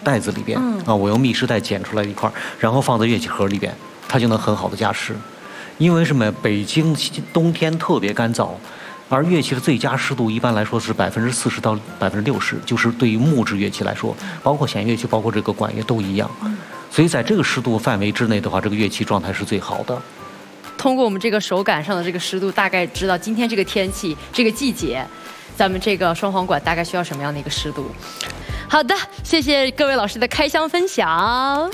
袋子里边我用密实袋剪出来一块，然后放在乐器盒里边，它就能很好的加湿。因为什么？北京冬天特别干燥，而乐器的最佳湿度一般来说是40%到60%，就是对于木质乐器来说，包括弦乐器，包括这个管乐都一样。所以在这个湿度范围之内的话，这个乐器状态是最好的。 通过我们这个手感上的这个湿度，大概知道今天这个天气、这个季节，咱们这个双簧管大概需要什么样的一个湿度。好的，谢谢各位老师的开箱分享。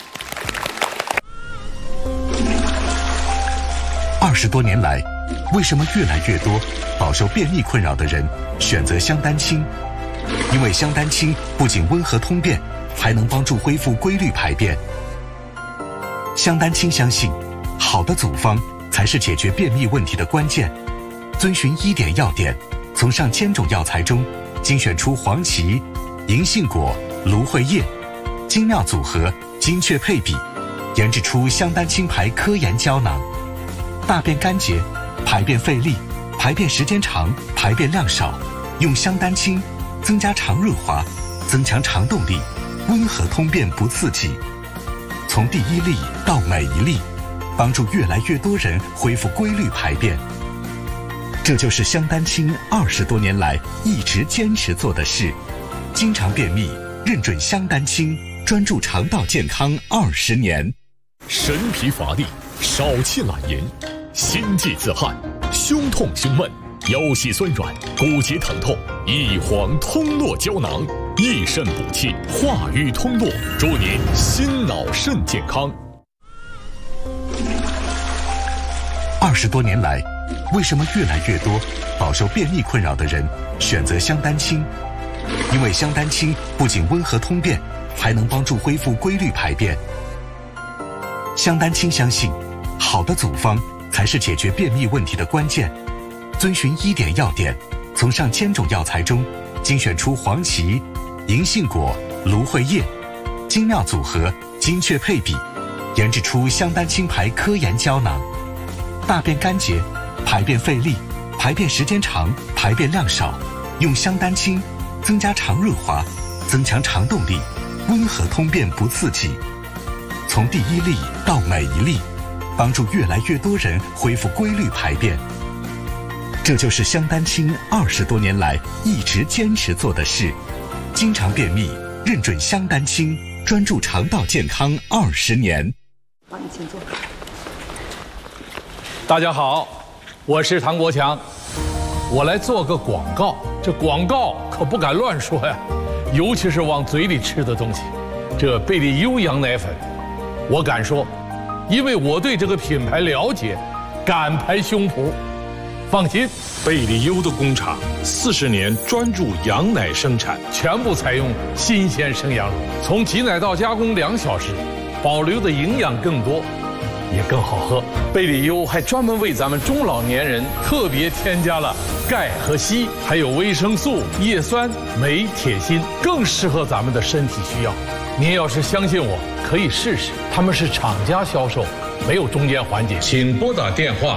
20多年来，为什么越来越多饱受便秘困扰的人选择香丹青？因为香丹青不仅温和通便，还能帮助恢复规律排便。香丹青相信，好的组方才是解决便秘问题的关键。遵循1点要点，从上千种药材中精选出黄芪、银杏果、芦荟叶，精妙组合，精确配比，研制出香丹青牌科研胶囊。大便干结，排便费力，排便时间长，排便量少，用香丹青增加肠润滑，增强肠动力，温和通便不刺激。从第1粒到每1粒，帮助越来越多人恢复规律排便。这就是香丹青20多年来一直坚持做的事。经常便秘，认准香丹青，专注肠道健康20年。 神疲乏力，少气懒言，心悸自汗，胸痛胸闷，腰膝酸软，骨节疼痛，益黄通络胶囊，益肾补气，化瘀通络，祝您心脑肾健康。 20多年来，为什么越来越多饱受便秘困扰的人选择香丹青？因为香丹青不仅温和通便，还能帮助恢复规律排便。香丹青相信，好的组方才是解决便秘问题的关键。遵循1点要点，从上千种药材中精选出黄芪、银杏果、芦荟叶，精妙组合，精确配比，研制出香丹青牌科研胶囊。大便干结，排便费力，排便时间长，排便量少，用香丹青增加肠润滑，增强肠动力，温和通便不刺激。从第1粒到每1粒，帮助越来越多人恢复规律排便。这就是香丹青20多年来一直坚持做的事。经常便秘，认准香丹青，专注肠道健康20年。 好，你请坐。 大家好，我是唐国强，我来做个广告。这广告可不敢乱说呀，尤其是往嘴里吃的东西。这贝利优羊奶粉，我敢说，因为我对这个品牌了解，敢拍胸脯。放心， 贝利优的工厂40年专注羊奶生产， 全部采用新鲜生羊乳，从挤奶到加工2小时，保留的营养更多，也更好喝。贝利优还专门为咱们中老年人特别添加了钙和硒，还有维生素、叶酸、镁、铁、锌，更适合咱们的身体需要。您要是相信我，可以试试。他们是厂家销售，没有中间环节。 请拨打电话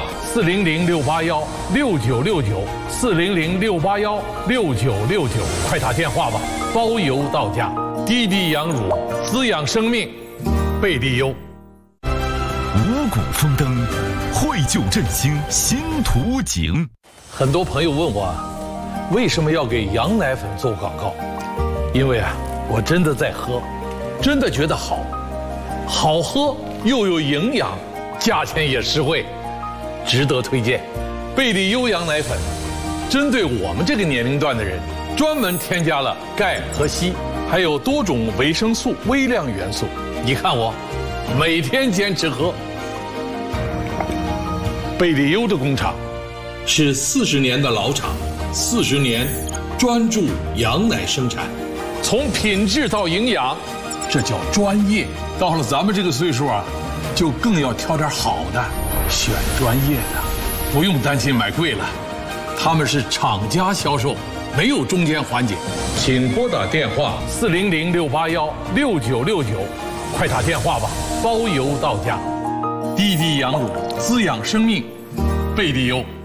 400-681-6969400-681-6969，快打电话吧，包邮到家。滴滴羊乳，滋养生命，贝利优。 五谷丰登，绘就振兴新图景。 很多朋友问我，为什么要给羊奶粉做广告？因为我真的在喝，真的觉得好喝又有营养，价钱也实惠，值得推荐。贝利优羊奶粉针对我们这个年龄段的人，专门添加了钙和硒，还有多种维生素、微量元素。你看我每天坚持喝。贝利优的工厂是40年的老厂，40年专注羊奶生产， 从品质到营养，这叫专业。到了咱们这个岁数就更要挑点好的，选专业的，不用担心买贵了。他们是厂家销售，没有中间环节。 请拨打电话 400-681-6969，快打电话吧，包邮到家。滴滴羊乳，滋养生命，贝利优。